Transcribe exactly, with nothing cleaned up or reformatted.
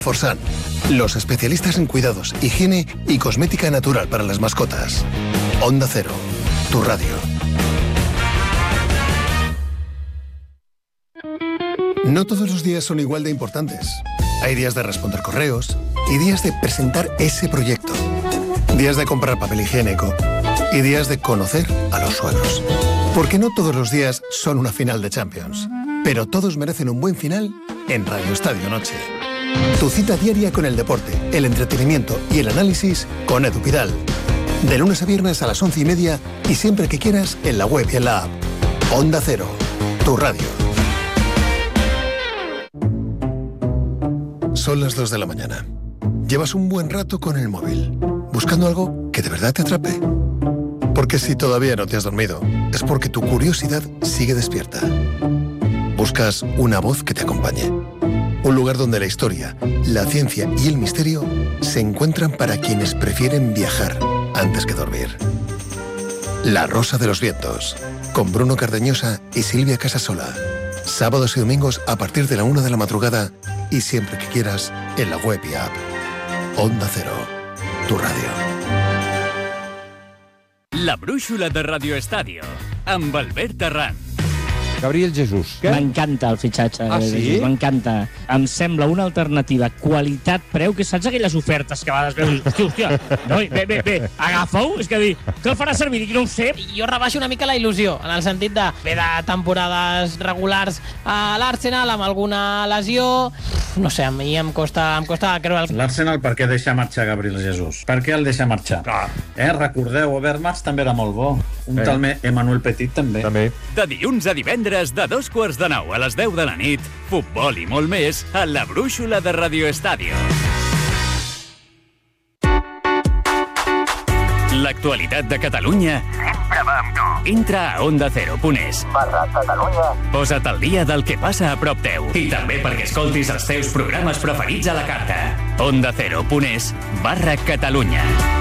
Forsan, los especialistas en cuidados, higiene y cosmética natural para las mascotas. Onda Cero, tu radio. No todos los días son igual de importantes. Hay días de responder correos y días de presentar ese proyecto. Días de comprar papel higiénico y días de conocer a los suegros. Porque no todos los días son una final de Champions, pero todos merecen un buen final en Radio Estadio Noche. Tu cita diaria con el deporte, el entretenimiento y el análisis con Edu Pidal. De lunes a viernes a las once y media y siempre que quieras en la web y en la app. Onda Cero, tu radio. Son las dos de la mañana. Llevas un buen rato con el móvil, buscando algo que de verdad te atrape. Porque si todavía no te has dormido, es porque tu curiosidad sigue despierta. Buscas una voz que te acompañe. Un lugar donde la historia, la ciencia y el misterio se encuentran para quienes prefieren viajar antes que dormir. La Rosa de los Vientos, con Bruno Cardeñosa y Silvia Casasola. Sábados y domingos a partir de la una de la madrugada y siempre que quieras en la web y app. Onda Cero, tu radio. La brúixola de Radio Estadio, amb Albert Terran. Gabriel Jesús. M'encanta el fitxatge. Ah, sí? Jesús, m'encanta. Em sembla una alternativa qualitat-preu, que saps aquelles ofertes que a vegades veus, hòstia, hòstia, no, bé, bé, bé, agafa-ho, és que dir, què el farà servir? Dic, no ho sé. Jo rebaixo una mica la il·lusió, en el sentit de ve de temporades regulars a l'Arsenal amb alguna lesió. No sé, a mi em costa, em costa creure... L'Arsenal per què deixa marxar Gabriel Jesús? Per què el deixa marxar? Ah. Eh, recordeu, Overmars també era molt bo. Un Eh. tal Emmanuel Petit també. També. De dilluns a divendres, de dos quarts de nou a les deu de la nit, futbol i molt més a la brúixola de Radio Estadio. L'actualitat de Catalunya sempre va amb tu. Entra a onda cero punt es barra Catalunya. Posa't al dia del que passa a prop teu. I també perquè escoltis els teus programes preferits a la carta. onda cero punt es barra Catalunya.